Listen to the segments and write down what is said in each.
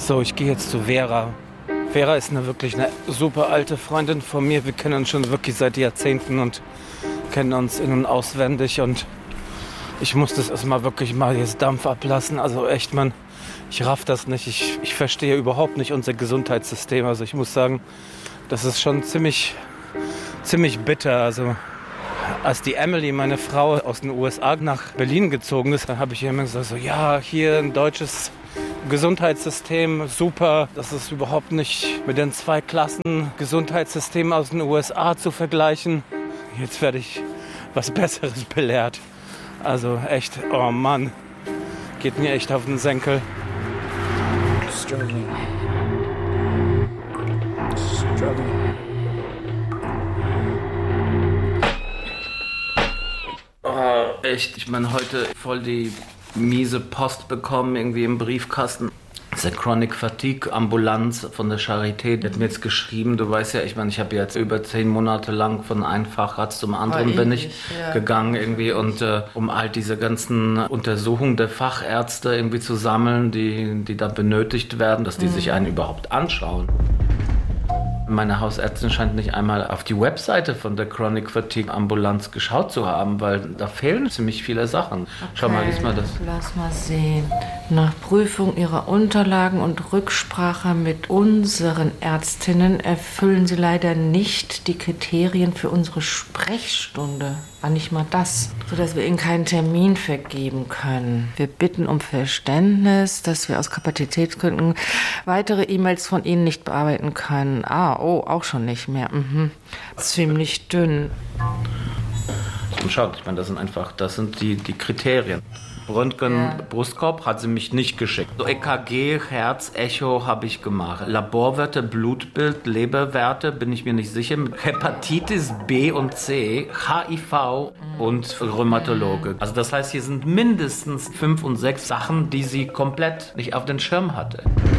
So, ich gehe jetzt zu Vera. Vera ist wirklich eine super alte Freundin von mir. Wir kennen uns schon wirklich seit Jahrzehnten und kennen uns in- und auswendig. Und ich muss das erstmal wirklich mal jetzt Dampf ablassen. Also echt, Mann, ich raff das nicht. Ich verstehe überhaupt nicht unser Gesundheitssystem. Also ich muss sagen, das ist schon ziemlich bitter. Also als die Emily, meine Frau, aus den USA nach Berlin gezogen ist, dann habe ich ihr immer gesagt, so, ja, hier ein deutsches Gesundheitssystem, super. Das ist überhaupt nicht mit den 2 Klassen Gesundheitssystemen aus den USA zu vergleichen. Jetzt werde ich was Besseres belehrt. Also echt, oh Mann, geht mir echt auf den Senkel. Struggling. Oh, echt, ich meine, heute voll die miese Post bekommen, irgendwie im Briefkasten. Das ist der Chronic Fatigue Ambulanz von der Charité. Der hat mir jetzt geschrieben, du weißt ja, ich meine, ich habe jetzt über 10 Monate lang von einem Facharzt zum anderen bin ich gegangen irgendwie und um all diese ganzen Untersuchungen der Fachärzte irgendwie zu sammeln, die da benötigt werden, dass die sich einen überhaupt anschauen. Meine Hausärztin scheint nicht einmal auf die Webseite von der Chronic Fatigue Ambulanz geschaut zu haben, weil da fehlen ziemlich viele Sachen. Okay, schau mal, lies mal das. Lass mal sehen. Nach Prüfung Ihrer Unterlagen und Rücksprache mit unseren Ärztinnen erfüllen Sie leider nicht die Kriterien für unsere Sprechstunde. War nicht mal das, sodass wir Ihnen keinen Termin vergeben können. Wir bitten um Verständnis, dass wir aus Kapazitätsgründen weitere E-Mails von Ihnen nicht bearbeiten können. Auch schon nicht mehr. Ziemlich dünn. Und schaut, ich meine, das sind die Kriterien. Röntgen, Brustkorb hat sie mich nicht geschickt. So EKG, Herz, Echo habe ich gemacht. Laborwerte, Blutbild, Leberwerte, bin ich mir nicht sicher. Hepatitis B und C, HIV und Rheumatologe. Also das heißt, hier sind mindestens 5 und 6 Sachen, die sie komplett nicht auf den Schirm hatte.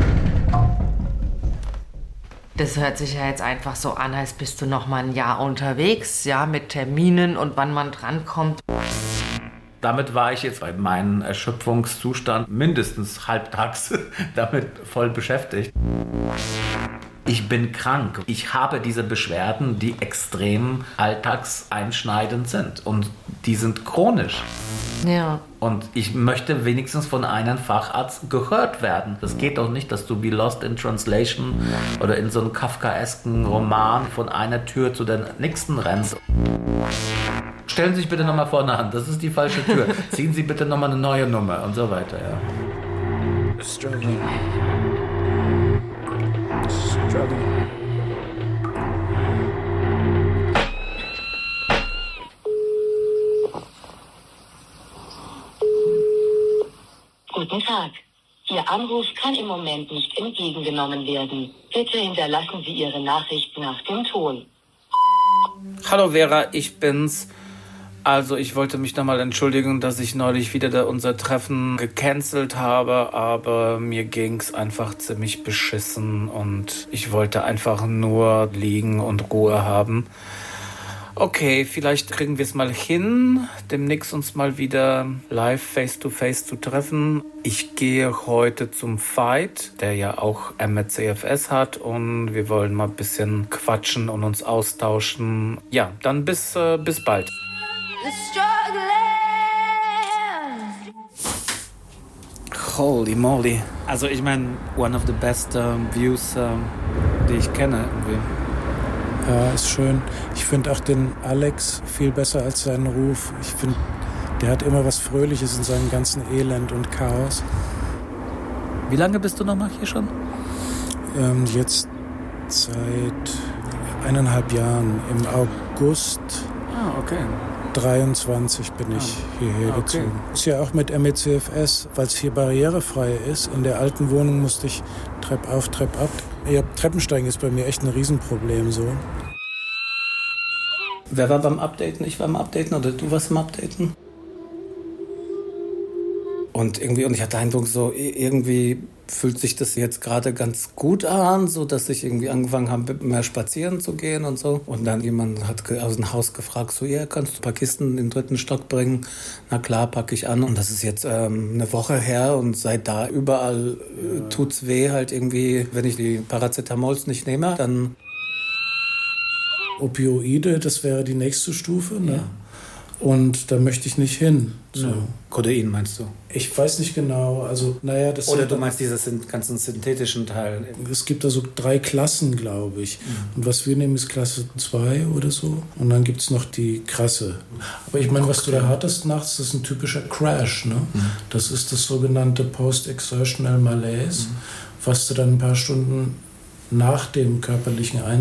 Das hört sich ja jetzt einfach so an, als bist du noch mal ein Jahr unterwegs, ja, mit Terminen und wann man drankommt. Damit war ich jetzt bei meinem Erschöpfungszustand mindestens halbtags damit voll beschäftigt. Ich bin krank. Ich habe diese Beschwerden, die extrem alltagseinschneidend sind. Und die sind chronisch. Ja. Und ich möchte wenigstens von einem Facharzt gehört werden. Das geht doch nicht, dass du wie Lost in Translation oder in so einem kafkaesken Roman von einer Tür zu der nächsten rennst. Stellen Sie sich bitte nochmal vorne an, das ist die falsche Tür. Ziehen Sie bitte nochmal eine neue Nummer und so weiter, ja. Struggling. Guten Tag. Ihr Anruf kann im Moment nicht entgegengenommen werden. Bitte hinterlassen Sie Ihre Nachricht nach dem Ton. Hallo Vera, ich bin's. Also ich wollte mich nochmal entschuldigen, dass ich neulich wieder unser Treffen gecancelt habe, aber mir ging's einfach ziemlich beschissen und ich wollte einfach nur liegen und Ruhe haben. Okay, vielleicht kriegen wir es mal hin, demnächst uns mal wieder live face-to-face zu treffen. Ich gehe heute zum Fight, der ja auch MRCFS hat und wir wollen mal ein bisschen quatschen und uns austauschen. Ja, dann bis bald. Holy moly. Also ich meine, one of the best Views, die ich kenne. Irgendwie. Ja, ist schön. Ich finde auch den Alex viel besser als seinen Ruf. Ich finde, der hat immer was Fröhliches in seinem ganzen Elend und Chaos. Wie lange bist du nochmal hier schon? Jetzt seit 1,5 Jahren. Im August Okay. 23 bin ich hierher gezogen. Ist ja auch mit MECFS, weil es hier barrierefrei ist. In der alten Wohnung musste ich Trepp auf, Trepp ab. Ja, Treppensteigen ist bei mir echt ein Riesenproblem so. Wer war beim Updaten? Ich war beim Updaten oder du warst beim Updaten? Und ich hatte den Eindruck, so irgendwie fühlt sich das jetzt gerade ganz gut an, so dass ich irgendwie angefangen habe, mehr spazieren zu gehen und so. Und dann jemand hat aus dem Haus gefragt, so, ja, kannst du ein paar Kisten in den 3. Stock bringen? Na klar, packe ich an. Und das ist jetzt eine Woche her und seit da überall tut's weh halt irgendwie, wenn ich die Paracetamols nicht nehme, dann... Opioide, das wäre die nächste Stufe, ne? Ja. Und da möchte ich nicht hin. So. Ja. Codein meinst du? Ich weiß nicht genau. Also, naja, das oder du meinst diese ganzen synthetischen Teile? Es gibt also 3 Klassen, glaube ich. Und was wir nehmen, ist Klasse 2 oder so. Und dann gibt es noch die krasse. Aber ich meine, was du da hattest nachts, das ist ein typischer Crash. Ne? Das ist das sogenannte Post-Exertional Malaise, was du dann ein paar Stunden nach dem körperlichen Einsatz